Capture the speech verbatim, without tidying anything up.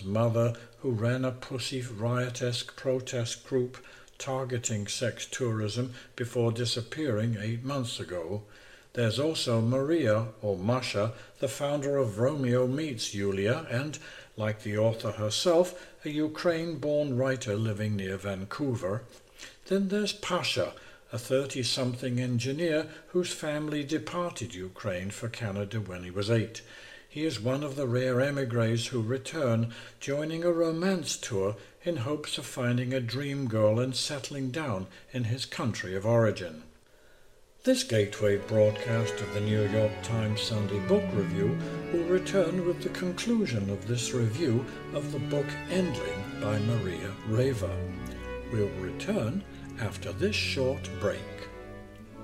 mother who ran a Pussy Riot-esque protest group targeting sex tourism before disappearing eight months ago. There's also Maria, or Masha, the founder of Romeo Meets Yulia, and, like the author herself, a Ukraine-born writer living near Vancouver. Then there's Pasha, a thirty-something engineer whose family departed Ukraine for Canada when he was eight. He is one of the rare émigrés who return, joining a romance tour in hopes of finding a dream girl and settling down in his country of origin. This Gateway broadcast of the New York Times Sunday Book Review will return with the conclusion of this review of the book Endling by Maria Raver. We'll return after this short break.